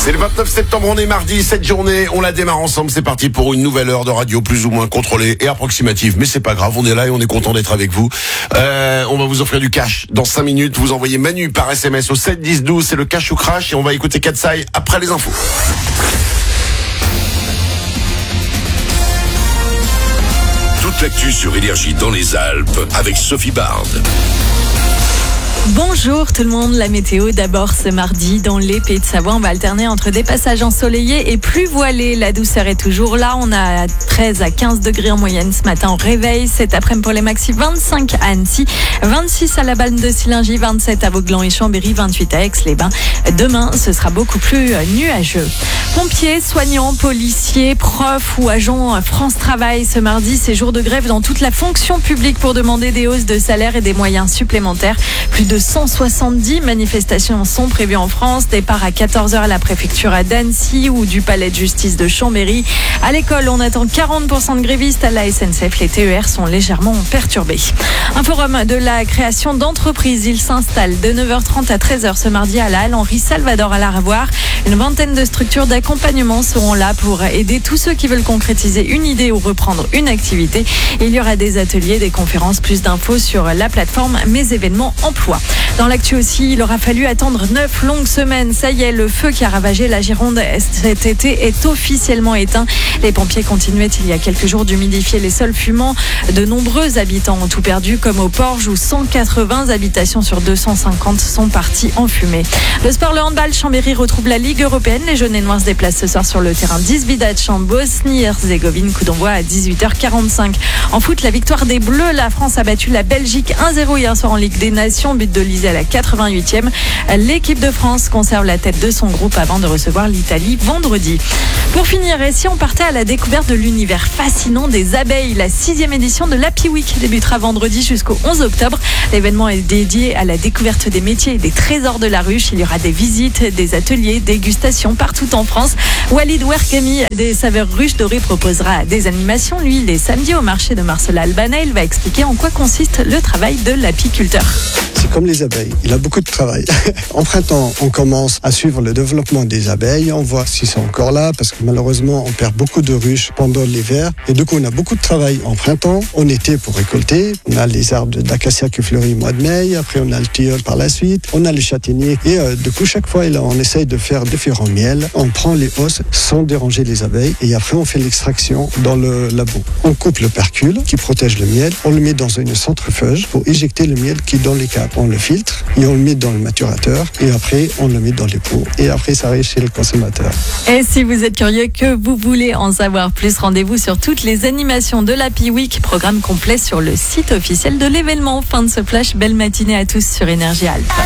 C'est le 29 septembre, on est mardi, cette journée, on la démarre ensemble, c'est parti pour une nouvelle heure de radio plus ou moins contrôlée et approximative, mais c'est pas grave, on est là et on est content d'être avec vous. On va vous offrir du cash dans 5 minutes, vous envoyez Manu par SMS au 7 10 12, c'est le cash ou crash et on va écouter Katsai après les infos. Toute l'actu sur Énergie dans les Alpes avec Sophie Bard. Bonjour tout le monde, la météo d'abord ce mardi dans les Pays de Savoie, on va alterner entre des passages ensoleillés et plus voilés. La douceur est toujours là, on a 13 à 15 degrés en moyenne ce matin au réveil. Cet après-midi pour les maxi, 25 à Annecy, 26 à la Balme de Sillingy, 27 à Vauglans et Chambéry, 28 à Aix-les-Bains. Demain, ce sera beaucoup plus nuageux. Pompiers, soignants, policiers, profs ou agents France Travail ce mardi, c'est jour de grève dans toute la fonction publique pour demander des hausses de salaire et des moyens supplémentaires. Plus de 170 manifestations sont prévues en France. Départ à 14h à la préfecture d'Annecy ou du palais de justice de Chambéry. À l'école, on attend 40% de grévistes. À la SNCF, les TER sont légèrement perturbés. Un forum de la création d'entreprises. Il s'installe de 9h30 à 13h ce mardi à la halle Henri Salvador à la Ravoire. Une vingtaine de structures d'accompagnement seront là pour aider tous ceux qui veulent concrétiser une idée ou reprendre une activité. Il y aura des ateliers, des conférences, plus d'infos sur la plateforme Mes événements emploi. Dans l'actu aussi, il aura fallu attendre 9 longues semaines. Ça y est, le feu qui a ravagé la Gironde cet été est officiellement éteint. Les pompiers continuaient il y a quelques jours d'humidifier les sols fumants. De nombreux habitants ont tout perdu, comme au Porge où 180 habitations sur 250 sont parties en fumée. Le sport, le handball, Chambéry retrouve la Ligue européenne. Les jaunes et noirs se déplacent ce soir sur le terrain d'Izbidac en Bosnie-Herzégovine. Coup d'envoi à 18h45. En foot, la victoire des Bleus. La France a battu la Belgique 1-0 hier soir en Ligue des Nations. But de Lisée à la 88e. L'équipe de France conserve la tête de son groupe avant de recevoir l'Italie vendredi. Pour finir, et si on partait à la découverte de l'univers fascinant des abeilles, la 6e édition de l'Happy Week débutera vendredi jusqu'au 11 octobre. L'événement est dédié à la découverte des métiers et des trésors de la ruche. Il y aura des visites, des ateliers, dégustations partout en France. Walid Ouerkami des saveurs ruches dorées proposera des animations. Lui, les samedis au marché de Marcella-Albanais, il va expliquer en quoi consiste le travail de l'apiculteur. C'est comme les abeilles, il a beaucoup de travail. En printemps, on commence à suivre le développement des abeilles, on voit si c'est encore là, parce que malheureusement, on perd beaucoup de ruches pendant l'hiver. Et du coup, on a beaucoup de travail en printemps, en été pour récolter. On a les arbres d'acacia qui fleurissent au mois de mai, après on a le tilleul par la suite, on a les châtaigniers. Et du coup, chaque fois, là, on essaye de faire différents miels. On prend les hausses sans déranger les abeilles, et après, on fait l'extraction dans le labo. On coupe le percule qui protège le miel, on le met dans une centrifuge pour éjecter le miel qui est dans les capes. On le filtre et on le met dans le maturateur et après on le met dans les pots et après ça arrive chez le consommateur. Et si vous êtes curieux, que vous voulez en savoir plus, rendez-vous sur toutes les animations de l'Happy Week, programme complet sur le site officiel de l'événement. Fin de ce flash, belle matinée à tous sur Énergie Alpes.